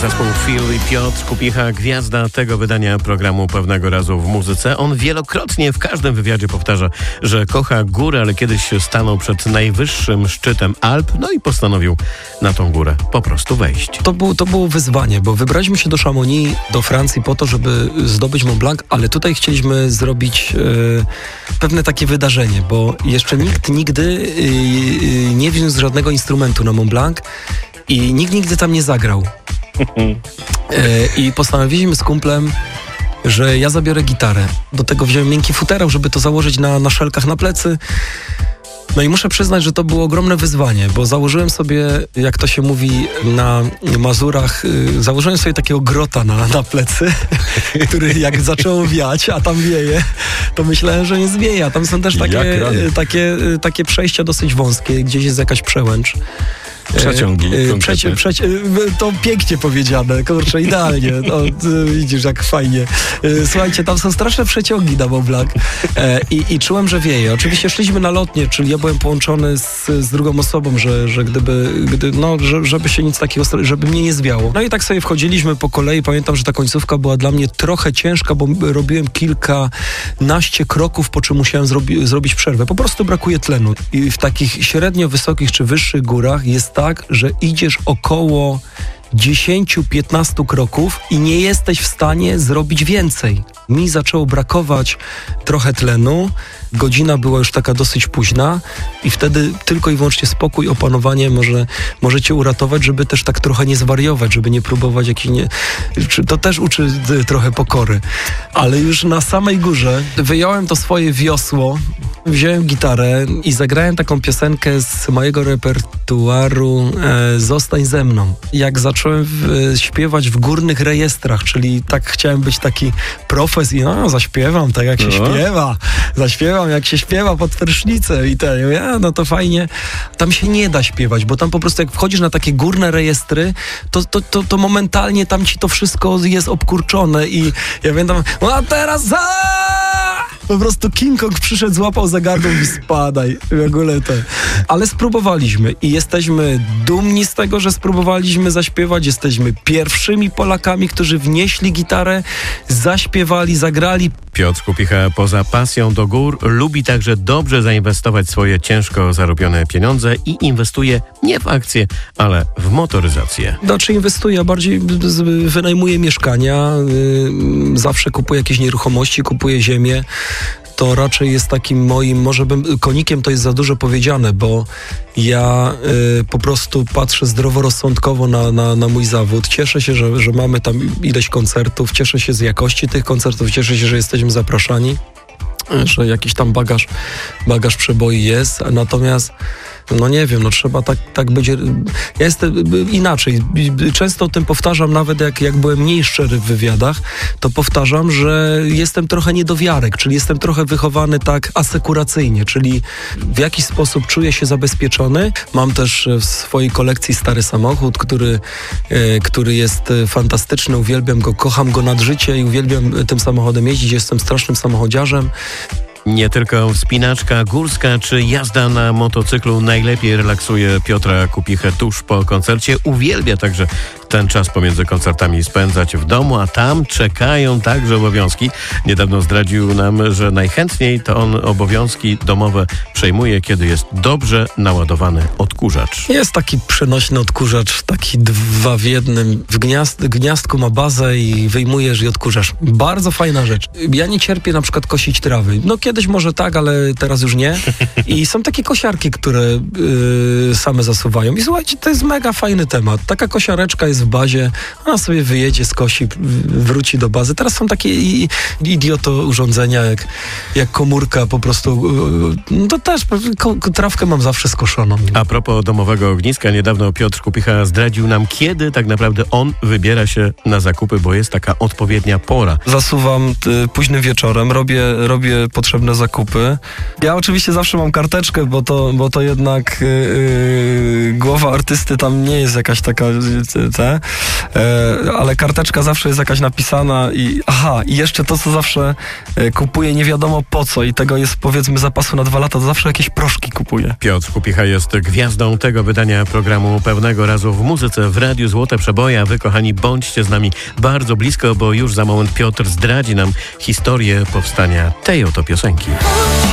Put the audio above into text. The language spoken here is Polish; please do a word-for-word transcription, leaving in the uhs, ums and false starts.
Zespół Phil i Piotr Kupicha, gwiazda tego wydania programu Pewnego Razu w Muzyce. On wielokrotnie w każdym wywiadzie powtarza, że kocha górę, ale kiedyś stanął przed najwyższym szczytem Alp, no i postanowił na tą górę po prostu wejść. To, był, to było wyzwanie, bo wybraliśmy się do Chamonix, do Francji po to, żeby zdobyć Mont Blanc, ale tutaj chcieliśmy zrobić e, pewne takie wydarzenie, bo jeszcze nikt nigdy e, nie wziął żadnego instrumentu na Mont Blanc i nikt nigdy tam nie zagrał. E, I postanowiliśmy z kumplem, że ja zabiorę gitarę. Do tego wziąłem miękki futerał, żeby to założyć na, na szelkach na plecy. No i muszę przyznać, że to było ogromne wyzwanie, bo założyłem sobie, jak to się mówi na Mazurach, yy, założyłem sobie takiego grota na, na plecy, który jak zaczęło wiać, a tam wieje, to myślałem, że nie zwieje. A tam są też takie, takie, takie przejścia dosyć wąskie, gdzieś jest jakaś przełęcz. Przeciągi. Yy, przecie, przecie, to pięknie powiedziane, kurczę, idealnie. No, widzisz, jak fajnie. Yy, słuchajcie, tam są straszne przeciągi na Mont Blanc yy, i, i czułem, że wieje. Oczywiście szliśmy na lotnie, czyli ja byłem połączony z, z drugą osobą, że, że gdyby, gdy, no, że, żeby się nic takiego, żeby mnie nie zwiało. No i tak sobie wchodziliśmy po kolei. Pamiętam, że ta końcówka była dla mnie trochę ciężka, bo robiłem kilkanaście kroków, po czym musiałem zrobi, zrobić przerwę. Po prostu brakuje tlenu. I w takich średnio wysokich czy wyższych górach jest tak, że idziesz około dziesięć do piętnastu kroków i nie jesteś w stanie zrobić więcej. Mi zaczęło brakować trochę tlenu, godzina była już taka dosyć późna i wtedy tylko i wyłącznie spokój, opanowanie może, może cię uratować, żeby też tak trochę nie zwariować, żeby nie próbować jakiejś... Nie... To też uczy trochę pokory. Ale już na samej górze wyjąłem to swoje wiosło, wziąłem gitarę i zagrałem taką piosenkę z mojego repertuaru e, Zostań ze mną. Jak zacząłem w, śpiewać w górnych rejestrach, czyli tak chciałem być taki profes i no, zaśpiewam tak jak się no. śpiewa, zaśpiewam jak się śpiewa pod prysznicem i ten, ja, no to fajnie. Tam się nie da śpiewać, bo tam po prostu jak wchodzisz na takie górne rejestry, to, to, to, to momentalnie tam ci to wszystko jest obkurczone i ja pamiętam, no a teraz za... Po prostu King Kong przyszedł, złapał za gardło i spadaj. W ogóle to. Ale spróbowaliśmy i jesteśmy dumni z tego, że spróbowaliśmy zaśpiewać. Jesteśmy pierwszymi Polakami, którzy wnieśli gitarę, zaśpiewali, zagrali. Piotr Kupicha poza pasją do gór lubi także dobrze zainwestować swoje ciężko zarobione pieniądze i inwestuje nie w akcje, ale w motoryzację. Znaczy inwestuję, a bardziej wynajmuję mieszkania, yy, zawsze kupuję jakieś nieruchomości, kupuję ziemię. To raczej jest takim moim, może bym, konikiem to jest za dużo powiedziane, bo ja y, po prostu patrzę zdroworozsądkowo na, na, na mój zawód. Cieszę się, że, że mamy tam ileś koncertów, cieszę się z jakości tych koncertów, cieszę się, że jesteśmy zapraszani, że jakiś tam bagaż, bagaż przeboi jest, natomiast no nie wiem, no trzeba tak, tak być. Ja jestem inaczej. Często o tym powtarzam, nawet jak, jak byłem mniej szczery w wywiadach, to powtarzam, że jestem trochę niedowiarek, czyli jestem trochę wychowany tak asekuracyjnie, czyli w jakiś sposób czuję się zabezpieczony. Mam też w swojej kolekcji stary samochód, który, e, który jest fantastyczny, uwielbiam go, kocham go nad życie i uwielbiam tym samochodem jeździć, jestem strasznym samochodziarzem. Nie tylko wspinaczka górska czy jazda na motocyklu najlepiej relaksuje Piotra Kupichę tuż po koncercie. Uwielbia także ten czas pomiędzy koncertami spędzać w domu, a tam czekają także obowiązki. Niedawno zdradził nam, że najchętniej to on obowiązki domowe przejmuje, kiedy jest dobrze naładowany odkurzacz. Jest taki przenośny odkurzacz, taki dwa w jednym. W gniazd, gniazdku ma bazę i wyjmujesz i odkurzasz. Bardzo fajna rzecz. Ja nie cierpię na przykład kosić trawy. No kiedyś może tak, ale teraz już nie. I są takie kosiarki, które yy, same zasuwają. I słuchajcie, to jest mega fajny temat. Taka kosiareczka jest w bazie, ona sobie wyjedzie, skosi, wróci do bazy. Teraz są takie i, idioto urządzenia, jak, jak komórka po prostu. Yy, to też ko, trawkę mam zawsze skoszoną. A propos domowego ogniska, niedawno Piotr Kupicha zdradził nam, kiedy tak naprawdę on wybiera się na zakupy, bo jest taka odpowiednia pora. Zasuwam y, późnym wieczorem, robię, robię potrzebne zakupy. Ja oczywiście zawsze mam karteczkę, bo to, bo to jednak yy, głowa artysty tam nie jest jakaś taka yy, ten, E, ale karteczka zawsze jest jakaś napisana i aha, i jeszcze to, co zawsze e, kupuję nie wiadomo po co i tego jest powiedzmy zapasu na dwa lata, to zawsze jakieś proszki kupuję. Piotr Kupicha jest gwiazdą tego wydania programu Pełnego Razu w muzyce w Radiu Złote Przeboje, a wy, kochani, bądźcie z nami bardzo blisko, bo już za moment Piotr zdradzi nam historię powstania tej oto piosenki.